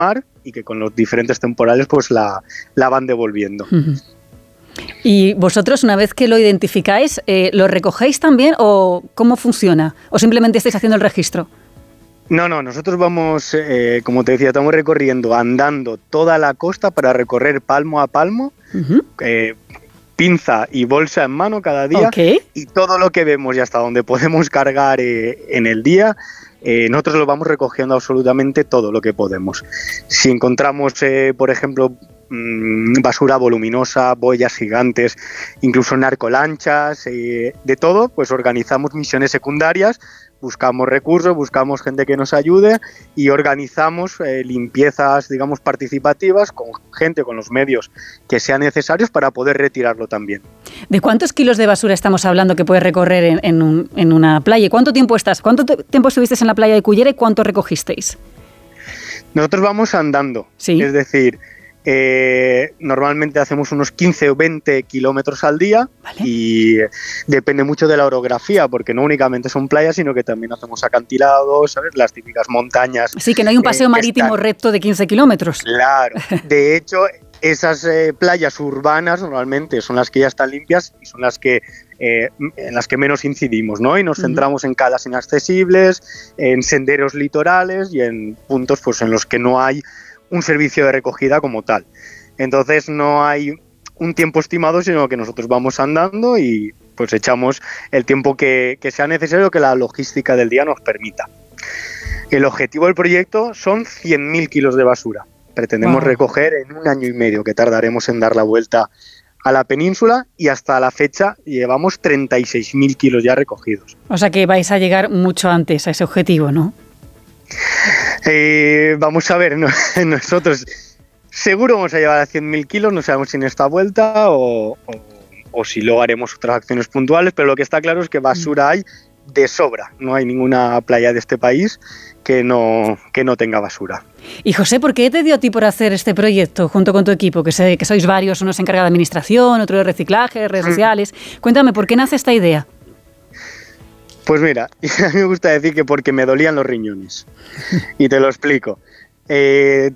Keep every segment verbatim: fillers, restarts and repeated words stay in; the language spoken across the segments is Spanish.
mar y que con los diferentes temporales pues la, la van devolviendo. Uh-huh. ¿Y vosotros, una vez que lo identificáis, eh, lo recogéis también o cómo funciona? ¿O simplemente estáis haciendo el registro? No, no, nosotros vamos, eh, como te decía, estamos recorriendo, andando toda la costa para recorrer palmo a palmo, uh-huh. eh, pinza y bolsa en mano cada día, okay. Y todo lo que vemos y hasta donde podemos cargar eh, en el día, eh, nosotros lo vamos recogiendo absolutamente todo lo que podemos. Si encontramos, eh, por ejemplo, mmm, basura voluminosa, boyas gigantes, incluso narcolanchas, eh, de todo, pues organizamos misiones secundarias, buscamos recursos, buscamos gente que nos ayude y organizamos eh, limpiezas, digamos, participativas con gente, con los medios que sean necesarios para poder retirarlo también. ¿De cuántos kilos de basura estamos hablando que puedes recorrer en, en, un, en una playa? ¿Cuánto tiempo estás? ¿Cuánto te, tiempo estuvisteis en la playa de Cullera y cuánto recogisteis? Nosotros vamos andando, ¿sí? Es decir, Eh, normalmente hacemos unos quince o veinte kilómetros al día, ¿vale? Y depende mucho de la orografía, porque no únicamente son playas, sino que también hacemos acantilados, ¿sabes? Las típicas montañas. Sí, que no hay un paseo eh, marítimo están... recto de quince kilómetros. Claro, de hecho, esas eh, playas urbanas normalmente son las que ya están limpias y son las que eh, en las que menos incidimos, ¿no? Y nos uh-huh. centramos en calas inaccesibles, en senderos litorales y en puntos pues en los que no hay un servicio de recogida como tal. Entonces no hay un tiempo estimado, sino que nosotros vamos andando y pues echamos el tiempo que, que sea necesario, que la logística del día nos permita. El objetivo del proyecto son cien mil kilos de basura. Pretendemos wow. recoger en un año y medio, que tardaremos en dar la vuelta a la península, y hasta la fecha llevamos treinta y seis mil kilos ya recogidos. O sea que vais a llegar mucho antes a ese objetivo, ¿no? Eh, vamos a ver, no, nosotros seguro vamos a llevar a cien mil kilos, no sabemos si en esta vuelta o, o, o si luego haremos otras acciones puntuales, pero lo que está claro es que basura hay de sobra, no hay ninguna playa de este país que no, que no tenga basura. Y José, ¿por qué te dio a ti por hacer este proyecto junto con tu equipo? Que sé que sois varios, uno se encarga de administración, otro de reciclaje, redes sociales. Cuéntame, ¿por qué nace esta idea? Pues mira, a mí me gusta decir que porque me dolían los riñones. Y te lo explico. Eh,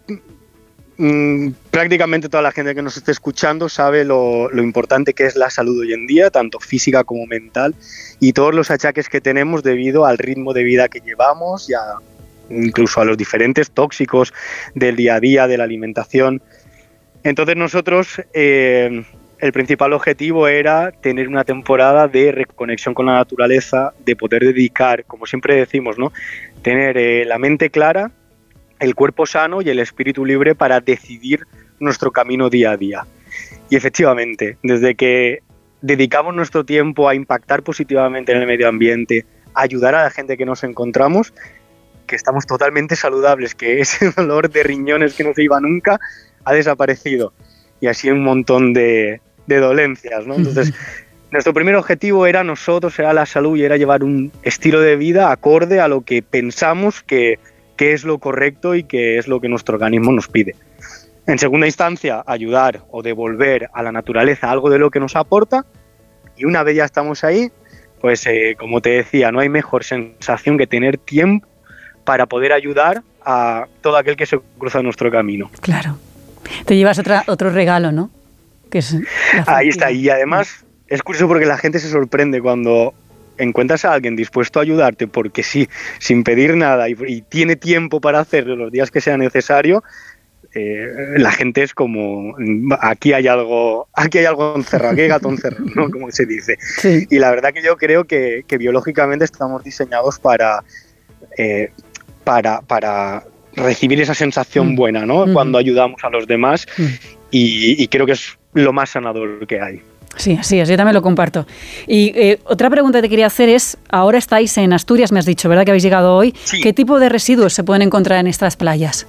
mmm, prácticamente toda la gente que nos esté escuchando sabe lo, lo importante que es la salud hoy en día, tanto física como mental, y todos los achaques que tenemos debido al ritmo de vida que llevamos, y a, incluso a los diferentes tóxicos del día a día, de la alimentación. Entonces nosotros... Eh, el principal objetivo era tener una temporada de reconexión con la naturaleza, de poder dedicar, como siempre decimos, ¿no? Tener eh, la mente clara, el cuerpo sano y el espíritu libre para decidir nuestro camino día a día. Y efectivamente, desde que dedicamos nuestro tiempo a impactar positivamente en el medio ambiente, a ayudar a la gente que nos encontramos, que estamos totalmente saludables, que ese dolor de riñones que no se iba nunca ha desaparecido. Y así un montón de, de dolencias, ¿no? Entonces, nuestro primer objetivo era nosotros, era la salud y era llevar un estilo de vida acorde a lo que pensamos que, que es lo correcto y que es lo que nuestro organismo nos pide. En segunda instancia, ayudar o devolver a la naturaleza algo de lo que nos aporta, y una vez ya estamos ahí, pues eh, como te decía, no hay mejor sensación que tener tiempo para poder ayudar a todo aquel que se cruza en nuestro camino. Claro. Te llevas otra, otro regalo, ¿no? Que es ahí está, y además es curioso porque la gente se sorprende cuando encuentras a alguien dispuesto a ayudarte porque sí, sin pedir nada, y, y tiene tiempo para hacerlo los días que sea necesario. Eh, la gente es como, aquí hay algo aquí hay algo encerrado, aquí hay gato encerrado, ¿no? Como se dice. Sí. Y la verdad que yo creo que, que biológicamente estamos diseñados para, eh, para, para recibir esa sensación mm. buena, ¿no? Mm. Cuando ayudamos a los demás mm. y, y creo que es lo más sanador que hay. Sí, así es, yo también lo comparto. Y eh, otra pregunta que te quería hacer es, ahora estáis en Asturias, me has dicho, ¿verdad? Que habéis llegado hoy. Sí. ¿Qué tipo de residuos se pueden encontrar en estas playas?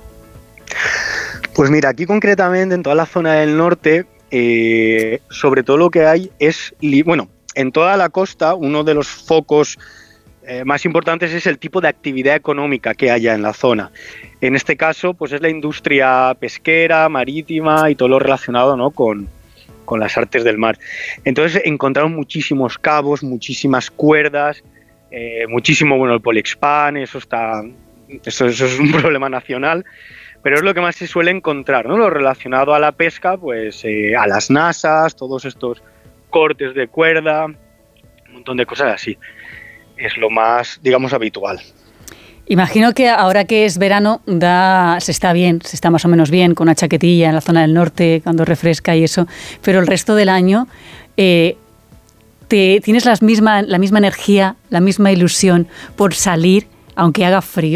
Pues mira, aquí concretamente en toda la zona del norte, eh, sobre todo lo que hay es, bueno, en toda la costa, uno de los focos eh, más importantes es el tipo de actividad económica que haya en la zona. En este caso, pues es la industria pesquera, marítima y todo lo relacionado, ¿no? con, con las artes del mar. Entonces encontramos muchísimos cabos, muchísimas cuerdas, eh, muchísimo, bueno, el Polexpan, eso está, eso, eso es un problema nacional. pero es lo que más se suele encontrar, ¿no? Lo relacionado a la pesca, pues eh, a las nasas, todos estos cortes de cuerda, un montón de cosas así. Es lo más, digamos, habitual. Imagino que ahora que es verano da, se está bien, se está más o menos bien con una chaquetilla en la zona del norte cuando refresca y eso, pero el resto del año eh, te, tienes las misma, la misma energía, la misma ilusión por salir, aunque haga frío.